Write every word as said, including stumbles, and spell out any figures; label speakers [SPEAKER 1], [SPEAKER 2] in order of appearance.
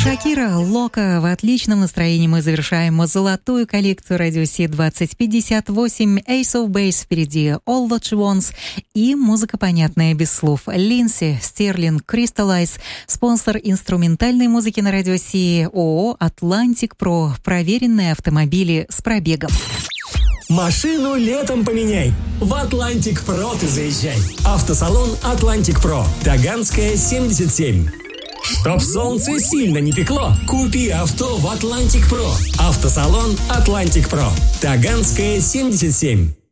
[SPEAKER 1] Шакира, Лока. В отличном настроении мы завершаем золотую коллекцию Радио Си двадцать пятьдесят восемь. Ace of Base впереди, All That She Wants. И музыка понятная без слов. Линдси, Стерлинг, Crystallize. Спонсор инструментальной музыки на Радио Си ООО «Атлантик Про». Проверенные автомобили с пробегом.
[SPEAKER 2] Машину летом поменяй. В Атлантик Про ты заезжай. Автосалон Атлантик Про. Таганская, семьдесят семь. Чтоб солнце сильно не пекло, купи авто в Атлантик Про. Автосалон Атлантик Про. Таганская, семьдесят семь.